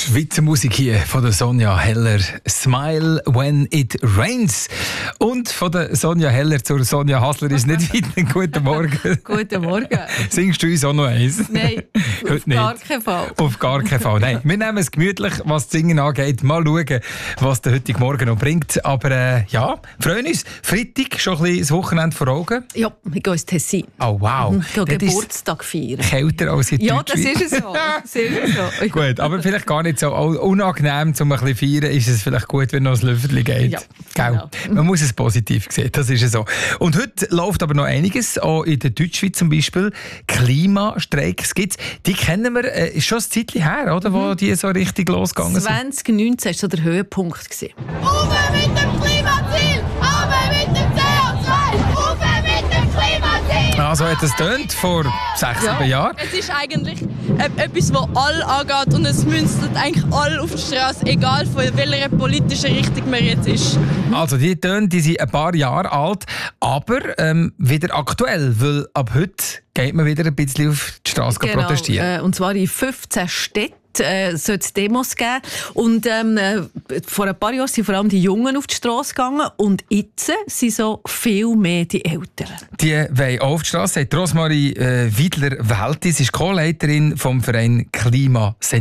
Schweizer Musik hier von der Sonja Heller. Smile when it rains. Und von der Sonja Heller zur Sonja Hasler ist nicht weit. Guten Morgen. Guten Morgen. Singst du uns auch noch eins? Nein, auf gar keinen Fall. Auf gar keinen Fall. Nein, wir nehmen es gemütlich, was das Singen angeht. Mal schauen, was der heutige Morgen noch bringt. Aber ja, freuen uns. Freitag, schon ein bisschen das Wochenende vor Augen. Ja, ich gehe ins Tessin. Oh wow. Ich gehe Geburtstag feiern. Kälter als in Ja, Deutschland. das ist es so. Das ist so. Gut, aber vielleicht gar nicht so unangenehm, um ein bisschen zu feiern, ist es vielleicht gut, wenn noch ein Löffel geht. Ja, Genau. genau. Man muss es positiv sehen, das ist so. Und heute läuft aber noch einiges, auch in der Deutschschweiz zum Beispiel. Klimastreiks gibt es. Die kennen wir, ist schon ein Zeitchen her, oder, wo die so richtig losgegangen sind. 2019 war so der Höhepunkt. Rauf mit dem Klimaziel! Aber mit dem CO2! Rauf mit dem Klimaziel! Also hat es tönt vor 6-7 Jahren. Es ist eigentlich etwas, das alle angeht und es münzt eigentlich alle auf die Straße, egal von welcher politischen Richtung man jetzt ist. Also die Töne, die sind ein paar Jahre alt, aber wieder aktuell, weil ab heute geht man wieder ein bisschen auf die Straße protestieren. Und zwar in 15 Städten. Soll es Demos geben. Und vor ein paar Jahren sind vor allem die Jungen auf die Straße gegangen und jetzt sind so viel mehr die Älteren. Die wollen auf die Straße, sagt Rosmarie Wiedler-Weltis, ist Co-Leiterin vom Verein Klima